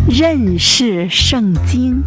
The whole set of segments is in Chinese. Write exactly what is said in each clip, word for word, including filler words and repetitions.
认识圣经。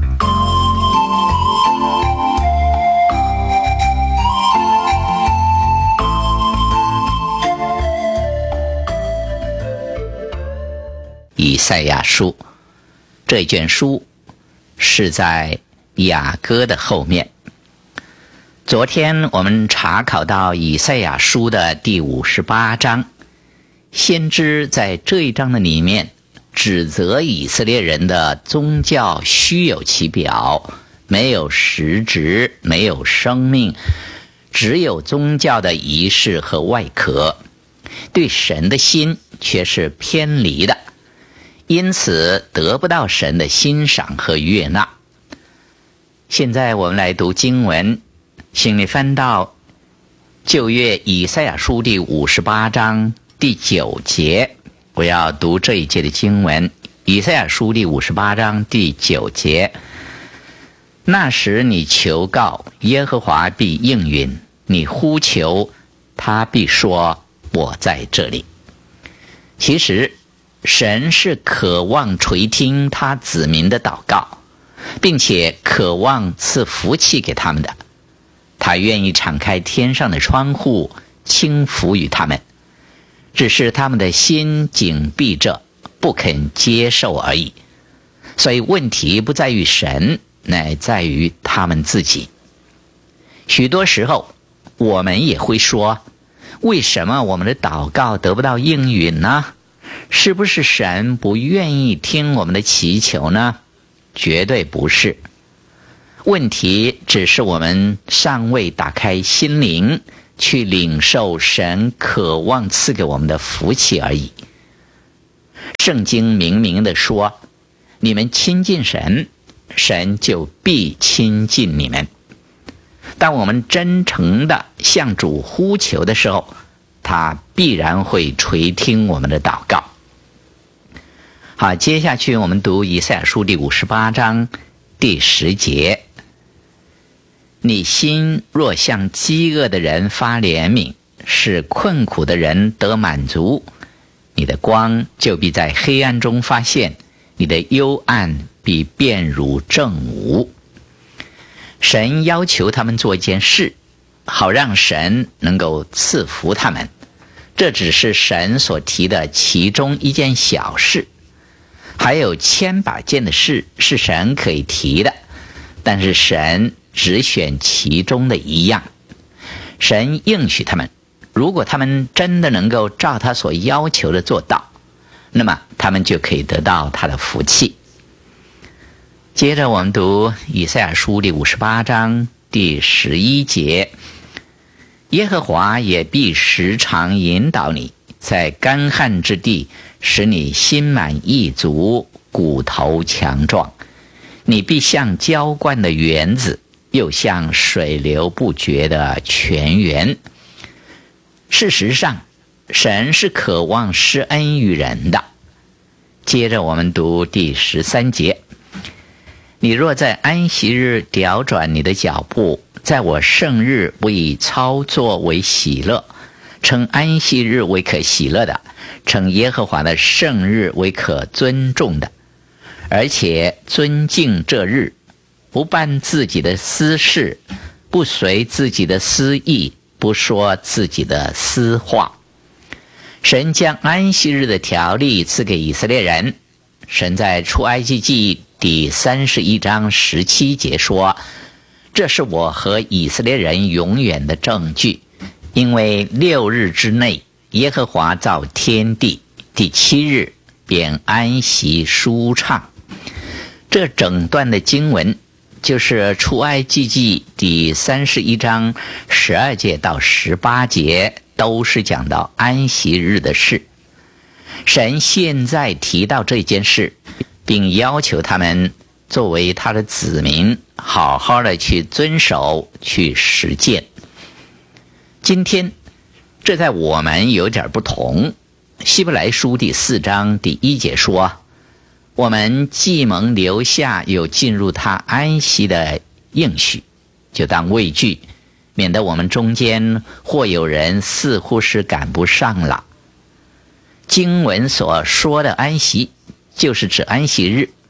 以赛亚书这卷书是在雅歌的后面。昨天我们查考到以赛亚书的第五十八章，先知在这一章的里面指责以色列人的宗教虚有其表，没有实质，没有生命，只有宗教的仪式和外壳，对神的心却是偏离的，因此得不到神的欣赏和悦纳。现在我们来读经文，请你翻到旧约以赛亚书第五十八章第九节，我要读这一节的经文。以赛亚书第五十八章第九节，那时你求告，耶和华必应允；你呼求，他必说，我在这里。其实神是渴望垂听他子民的祷告，并且渴望赐福气给他们的。他愿意敞开天上的窗户，倾福于他们，只是他们的心紧闭着，不肯接受而已。所以问题不在于神，乃在于他们自己。许多时候我们也会说，为什么我们的祷告得不到应允呢？是不是神不愿意听我们的祈求呢？绝对不是。问题只是我们尚未打开心灵，去领受神渴望赐给我们的福气而已。圣经明明地说，你们亲近神，神就必亲近你们。当我们真诚地向主呼求的时候，他必然会垂听我们的祷告。好，接下去我们读以赛亚书第五十八章第十节。你心若向饥饿的人发怜悯，使困苦的人得满足，你的光就必在黑暗中发现，你的幽暗必变如正午。神要求他们做一件事，好让神能够赐福他们。这只是神所提的其中一件小事，还有千百件的事是神可以提的，但是神只选其中的一样。神应许他们，如果他们真的能够照他所要求的做到，那么他们就可以得到他的福气。接着我们读以赛亚书第五十八章第十一节，耶和华也必时常引导你，在干旱之地使你心满意足，骨头强壮。你必像浇灌的园子，又像水流不绝的泉源。事实上，神是渴望施恩于人的。接着我们读第十三节，你若在安息日调转你的脚步，在我圣日不以操作为喜乐，称安息日为可喜乐的，称耶和华的圣日为可尊重的，而且尊敬这日，不办自己的私事，不随自己的私意，不说自己的私话。神将安息日的条例赐给以色列人。神在出埃及记第三十一章十七节说，这是我和以色列人永远的证据，因为六日之内耶和华造天地，第七日便安息舒畅。这整段的经文就是出埃及记第三十一章十二节到十八节，都是讲到安息日的事。神现在提到这件事，并要求他们作为他的子民，好好的去遵守，去实践。今天这在我们有点不同。希伯来书第四章第一节说，我们既蒙留下有进入他安息的应许，就当畏惧，免得我们中间或有人似乎是赶不上了。经文所说的安息，就是指安息日，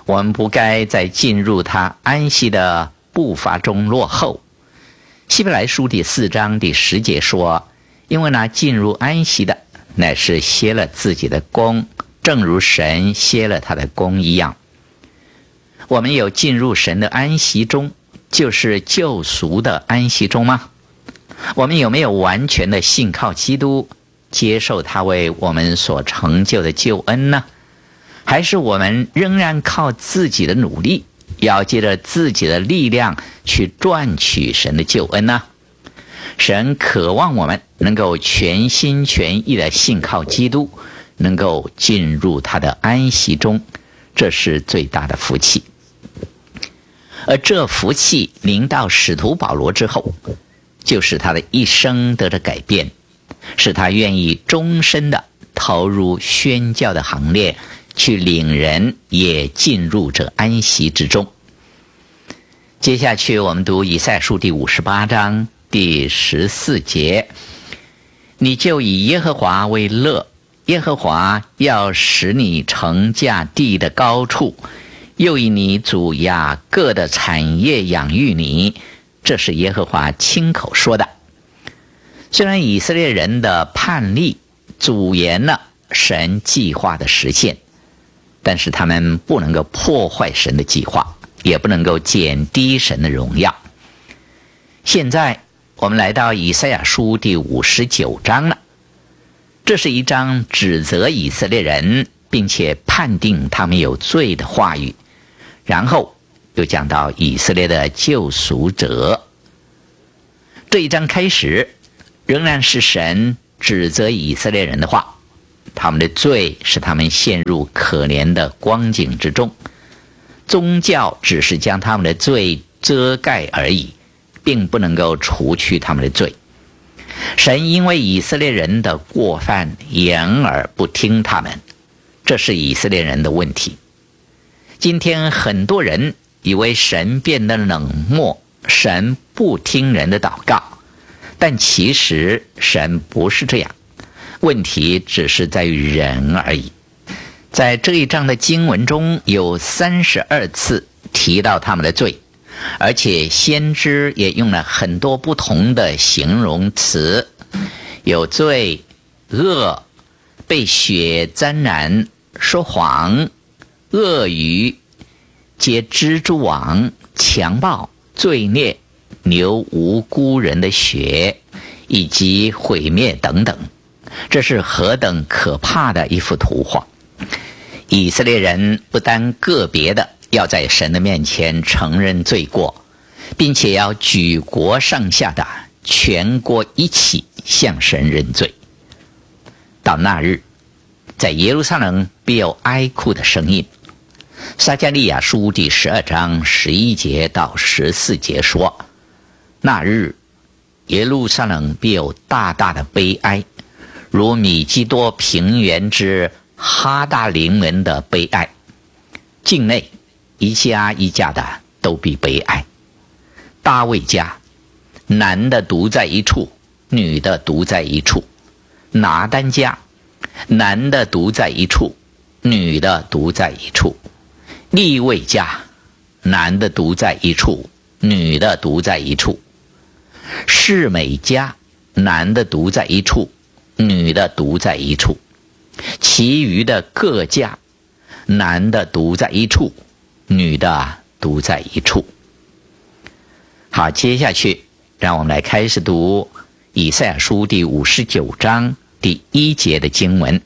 我们不该在进入他安息的步伐中落后。希伯来书第四章第十节说，因为那进入安息的乃是歇了自己的工，正如神歇了他的工一样。我们有进入神的安息中，就是救赎的安息中吗？我们有没有完全的信靠基督，接受他为我们所成就的救恩呢？还是我们仍然靠自己的努力，要借着自己的力量去赚取神的救恩呢？神渴望我们能够全心全意的信靠基督，能够进入他的安息中，这是最大的福气。而这福气临到使徒保罗之后，就是他的一生得着改变，使他愿意终身的投入宣教的行列，去领人也进入这安息之中。接下去我们读以赛亚书第五十八章第十四节，你就以耶和华为乐，耶和华要使你乘驾地的高处，又以你主雅各的产业养育你，这是耶和华亲口说的。虽然以色列人的叛逆阻延了神计划的实现，但是他们不能够破坏神的计划，也不能够减低神的荣耀。现在我们来到以赛亚书第五十九章了，这是一章指责以色列人并且判定他们有罪的话语，然后又讲到以色列的救赎者。这一章开始仍然是神指责以色列人的话，他们的罪使他们陷入可怜的光景之中，宗教只是将他们的罪遮盖而已，并不能够除去他们的罪。神因为以色列人的过犯掩耳不听他们，这是以色列人的问题。今天很多人以为神变得冷漠，神不听人的祷告，但其实神不是这样，问题只是在于人而已。在这一章的经文中有三十二次提到他们的罪，而且先知也用了很多不同的形容词，有罪、恶、被血沾染、说谎、恶语、结蜘蛛网、强暴、罪孽、流无辜人的血，以及毁灭等等。这是何等可怕的一幅图画！以色列人不单个别的要在神的面前承认罪过，并且要举国上下的全国一起向神认罪。到那日，在耶路撒冷必有哀哭的声音。撒迦利亚书第十二章十一节到十四节说，那日耶路撒冷必有大大的悲哀，如米基多平原之哈大临门的悲哀，境内一家一家的都必悲哀。大卫家，男的独在一处，女的独在一处；拿单家，男的独在一处，女的独在一处；利未家，男的独在一处，女的独在一处；示每家，男的独在一处，女的独在一处；其余的各家，男的独在一处，女的独在一处。好，接下去让我们来开始读以赛亚书第五十九章第一节的经文。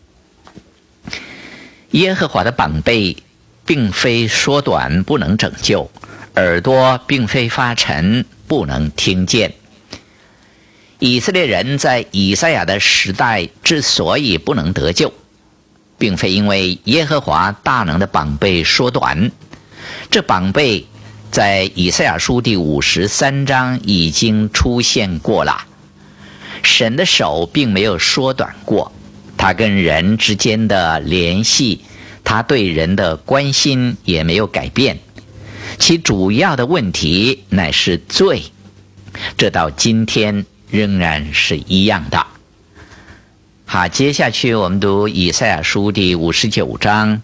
耶和华的膀臂并非缩短不能拯救，耳朵并非发沉不能听见。以色列人在以赛亚的时代之所以不能得救，并非因为耶和华大能的膀臂缩短，这膀臂在以赛亚书第五十三章已经出现过了。神的手并没有缩短过，他跟人之间的联系，他对人的关心也没有改变，其主要的问题乃是罪，这到今天仍然是一样的。好，接下去我们读以赛亚书第五十九章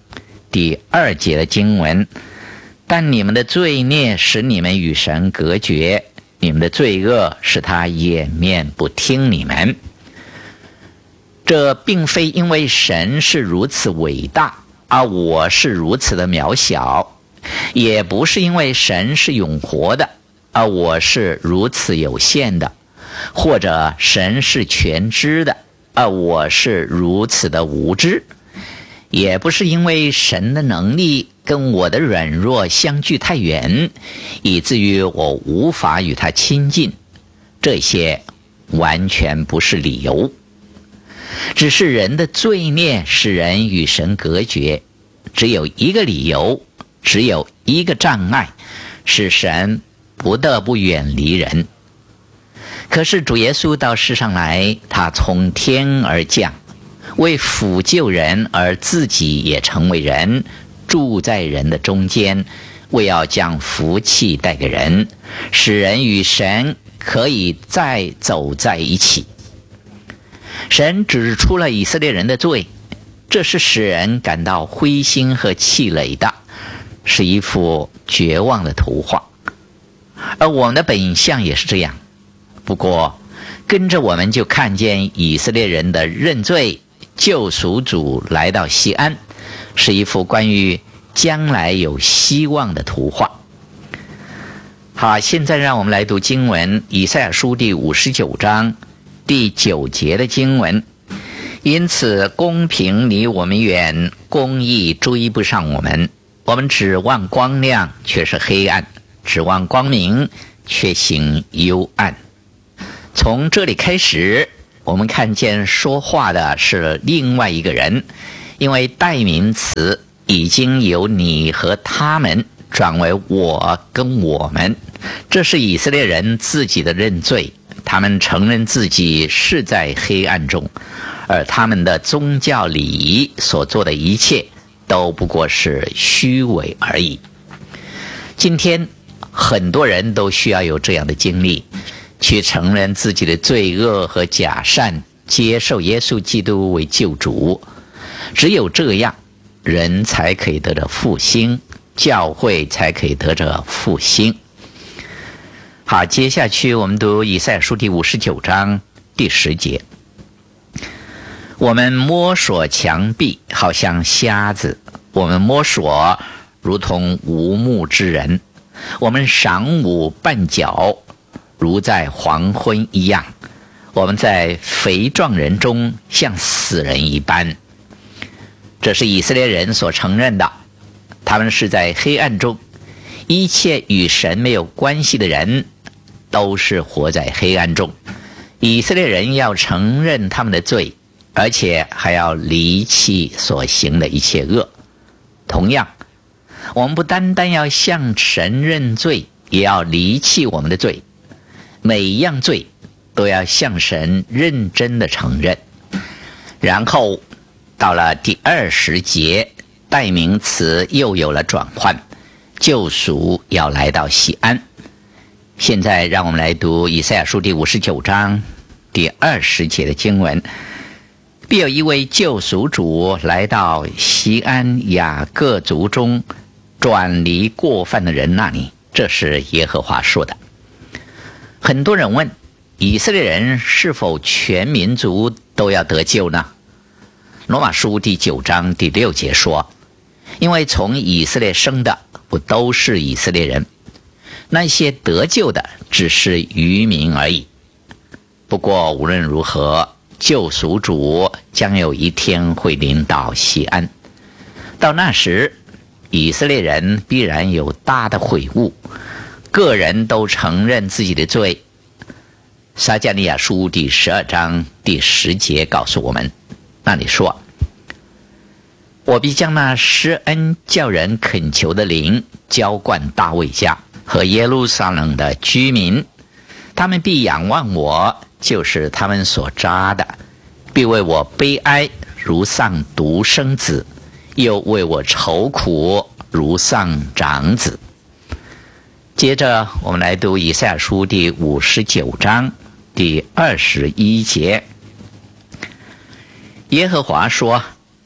第二节的经文，但你们的罪孽使你们与神隔绝，你们的罪恶使他掩面不听你们。这并非因为神是如此伟大，而我是如此的渺小，也不是因为神是永活的，而我是如此有限的，或者神是全知的，而我是如此的无知，也不是因为神的能力跟我的软弱相距太远，以至于我无法与他亲近。这些完全不是理由，只是人的罪孽使人与神隔绝。只有一个理由，只有一个障碍，使神不得不远离人。可是主耶稣到世上来，他从天而降，为抚救人而自己也成为人，住在人的中间，为要将福气带给人，使人与神可以再走在一起。神指出了以色列人的罪，这是使人感到灰心和气馁的，是一幅绝望的图画。而我们的本相也是这样。不过跟着我们就看见以色列人的认罪，救赎主来到西安，是一幅关于将来有希望的图画。好，现在让我们来读经文，以赛亚书第五十九章第九节的经文。因此公平离我们远，公义追不上我们。我们指望光亮，却是黑暗；指望光明，却行幽暗。从这里开始，我们看见说话的是另外一个人，因为代名词已经由你和他们转为我跟我们。这是以色列人自己的认罪，他们承认自己是在黑暗中，而他们的宗教礼仪所做的一切都不过是虚伪而已。今天很多人都需要有这样的经历，去承认自己的罪恶和假善，接受耶稣基督为救主。只有这样，人才可以得着复兴，教会才可以得着复兴。好，接下去我们读以赛亚书第五十九章第十节。我们摸索墙壁，好像瞎子；我们摸索，如同无目之人；我们晌午绊脚，如在黄昏一样；我们在肥壮人中，像死人一般。这是以色列人所承认的，他们是在黑暗中，一切与神没有关系的人都是活在黑暗中。以色列人要承认他们的罪，而且还要离弃所行的一切恶。同样，我们不单单要向神认罪，也要离弃我们的罪。每一样罪都要向神认真的承认。然后到了第二十节，代名词又有了转换，救赎要来到西安。现在让我们来读以赛亚书第五十九章第二十节的经文。必有一位救赎主来到西安雅各族中，转离过犯的人那里。这是耶和华说的。很多人问，以色列人是否全民族都要得救呢？罗马书第九章第六节说，因为从以色列生的不都是以色列人，那些得救的只是渔民而已。不过无论如何，救赎主将有一天会临到西安，到那时以色列人必然有大的悔悟，个人都承认自己的罪。撒迦利亚书第十二章第十节告诉我们，那里说，我必将那施恩叫人恳求的灵浇灌大卫家和耶路撒冷的居民，他们必仰望我，就是他们所扎的，必为我悲哀，如丧独生子，又为我愁苦，如丧长子。接着我们来读以赛亚书第五十九章第二十一节。耶和华说，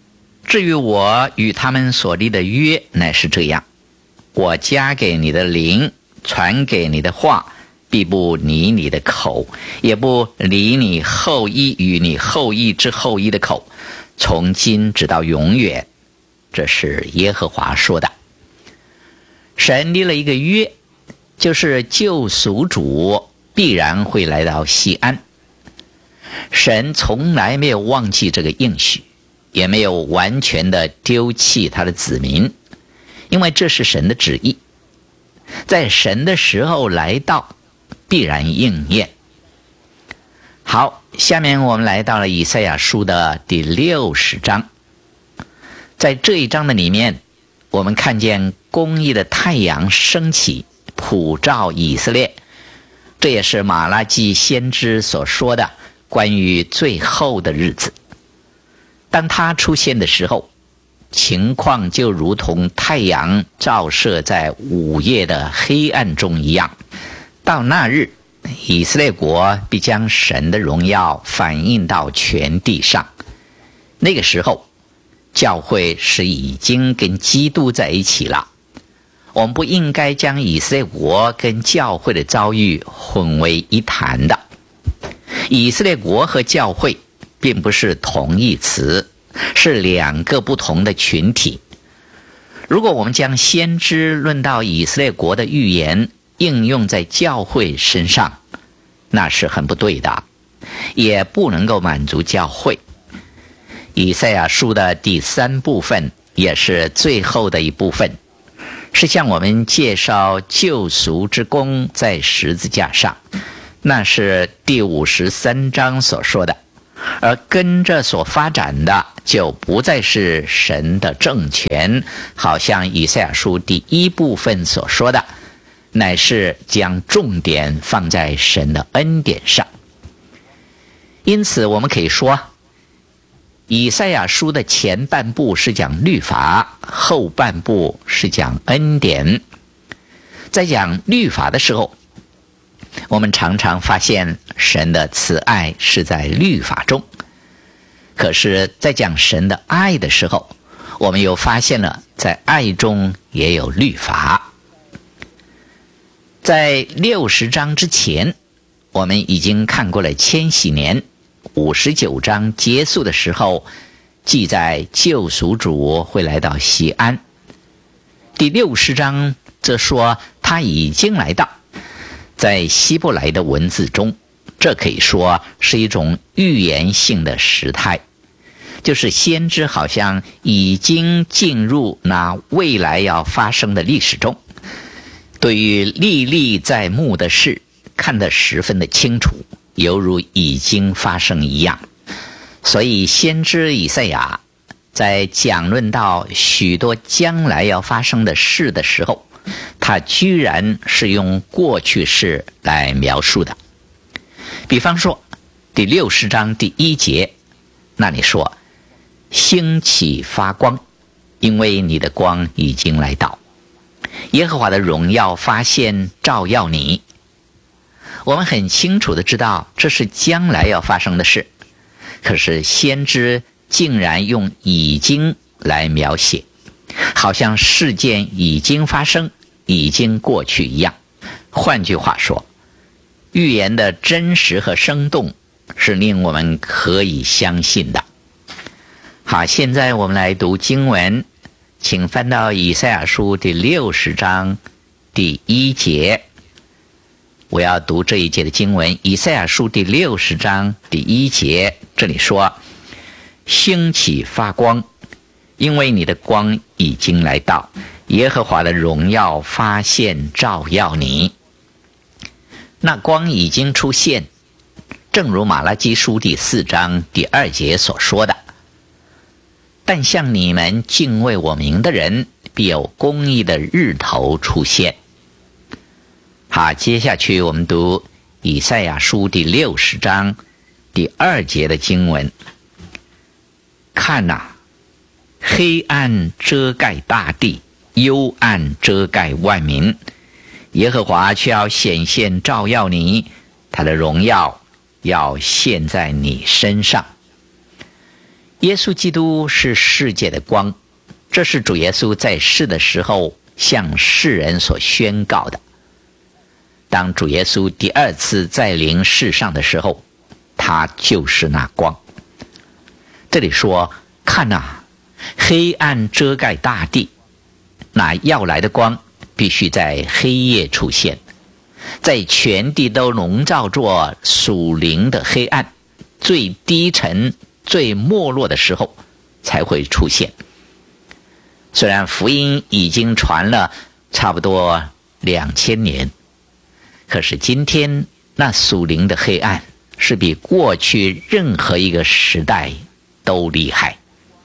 至于我与他们所立的约，乃是这样：我加给你的灵，传给你的话，必不离你的口，也不离你后裔与你后裔之后裔的口，从今直到永远。这是耶和华说的。神立了一个约，就是救赎主必然会来到西安。神从来没有忘记这个应许，也没有完全的丢弃他的子民，因为这是神的旨意，在神的时候来到，必然应验。好，下面我们来到了以赛亚书的第六十章。在这一章的里面，我们看见公义的太阳升起，普照以色列。这也是马拉基先知所说的关于最后的日子。当他出现的时候，情况就如同太阳照射在午夜的黑暗中一样。到那日，以色列国必将神的荣耀反映到全地上。那个时候，教会是已经跟基督在一起了。我们不应该将以色列国跟教会的遭遇混为一谈的。以色列国和教会并不是同义词，是两个不同的群体。如果我们将先知论到以色列国的预言应用在教会身上，那是很不对的，也不能够满足教会。以赛亚书的第三部分，也是最后的一部分，是向我们介绍救赎之功在十字架上，那是第五十三章所说的。而跟着所发展的，就不再是神的政权，好像以赛亚书第一部分所说的，乃是将重点放在神的恩典上。因此我们可以说，以赛亚书的前半部是讲律法，后半部是讲恩典。在讲律法的时候，我们常常发现神的慈爱是在律法中，可是在讲神的爱的时候，我们又发现了在爱中也有律法。在六十章之前，我们已经看过了千禧年。五十九章结束的时候，记载救赎主会来到西安。第六十章则说他已经来到。在希伯来的文字中，这可以说是一种预言性的时态，就是先知好像已经进入那未来要发生的历史中，对于历历在目的事看得十分的清楚，犹如已经发生一样。所以先知以赛亚在讲论到许多将来要发生的事的时候，他居然是用过去式来描述的。比方说第六十章第一节，那里说兴起发光，因为你的光已经来到，耶和华的荣耀发现照耀你。我们很清楚的知道这是将来要发生的事，可是先知竟然用已经来描写，好像事件已经发生，已经过去一样。换句话说，预言的真实和生动是令我们可以相信的。好，现在我们来读经文，请翻到以赛亚书第六十章第一节。我要读这一节的经文，以赛亚书第六十章第一节，这里说兴起发光，因为你的光已经来到，耶和华的荣耀发现照耀你。那光已经出现，正如马拉基书第四章第二节所说的，但像你们敬畏我名的人，必有公义的日头出现。好，接下去我们读以赛亚书第六十章第二节的经文。看哪、啊，黑暗遮盖大地，幽暗遮盖万民，耶和华却要显现照耀你，他的荣耀要现在你身上。 耶稣基督是世界的光，这是主耶稣在世的时候向世人所宣告的。当主耶稣第二次再临世上的时候，他就是那光。这里说，看啊，黑暗遮盖大地，那要来的光必须在黑夜出现，在全地都笼罩着属灵的黑暗，最低沉最没落的时候才会出现。虽然福音已经传了差不多两千年，可是今天那属灵的黑暗是比过去任何一个时代都厉害。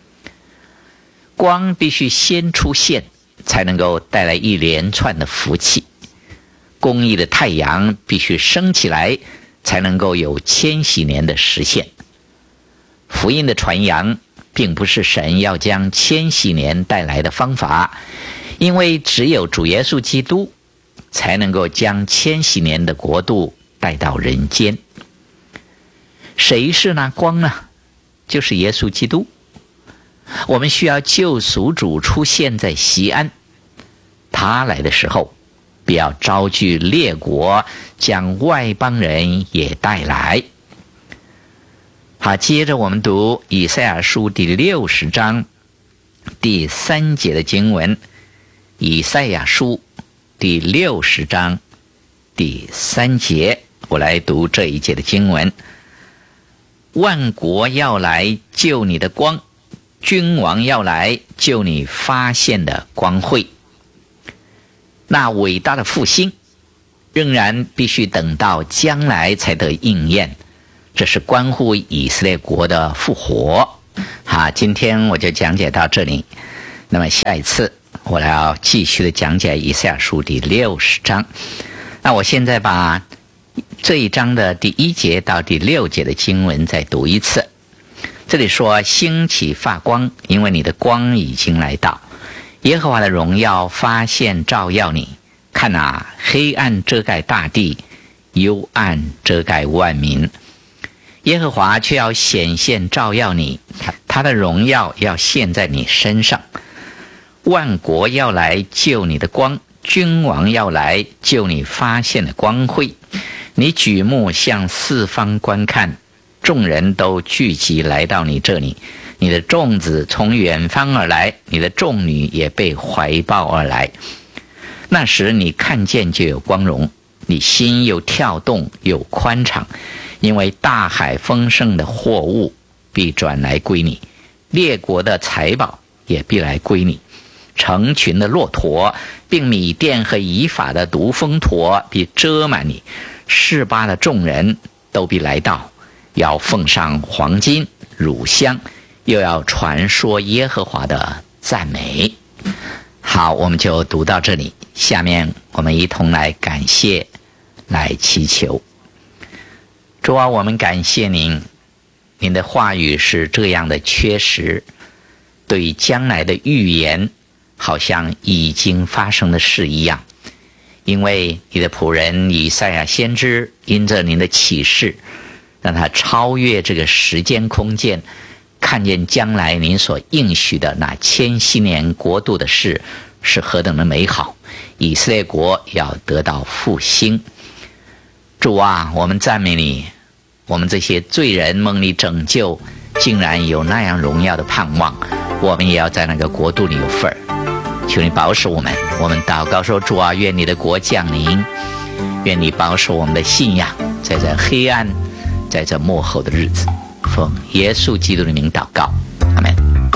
光必须先出现，才能够带来一连串的福气。公义的太阳必须升起来，才能够有千禧年的实现。福音的传扬并不是神要将千禧年带来的方法，因为只有主耶稣基督才能够将千禧年的国度带到人间。谁是那光呢？就是耶稣基督。我们需要救赎主出现在西安，他来的时候必要招聚列国，将外邦人也带来。好，接着我们读以赛亚书第六十章第三节的经文。以赛亚书第六十章第三节，我来读这一节的经文。万国要来救你的光，君王要来救你发现的光辉。那伟大的复兴仍然必须等到将来才得应验，这是关乎以色列国的复活。好，今天我就讲解到这里，那么下一次我要继续的讲解以赛亚书第六十章。那我现在把这一章的第一节到第六节的经文再读一次。这里说，兴起发光，因为你的光已经来到，耶和华的荣耀发现照耀你。看啊，黑暗遮盖大地，幽暗遮盖万民，耶和华却要显现照耀你，他的荣耀要现在你身上。万国要来救你的光，君王要来救你发现的光辉。你举目向四方观看，众人都聚集来到你这里，你的众子从远方而来，你的众女也被怀抱而来。那时你看见就有光荣，你心又跳动又宽敞，因为大海丰盛的货物必转来归你，列国的财宝也必来归你。成群的骆驼并米甸和以法的独峰驼必遮满你，示巴的众人都必来到，要奉上黄金乳香，又要传说耶和华的赞美。好，我们就读到这里，下面我们一同来感谢，来祈求。主啊，我们感谢您，您的话语是这样的确实，对于将来的预言好像已经发生的事一样。因为你的仆人以赛亚先知因着您的启示，让他超越这个时间空间，看见将来您所应许的那千禧年国度的事是何等的美好，以色列国要得到复兴。主啊，我们赞美你，我们这些罪人蒙你拯救，竟然有那样荣耀的盼望，我们也要在那个国度里有份儿。求你保守我们，我们祷告说，主啊，愿你的国降临，愿你保守我们的信仰，在这黑暗，在这末后的日子，奉耶稣基督的名祷告，阿们。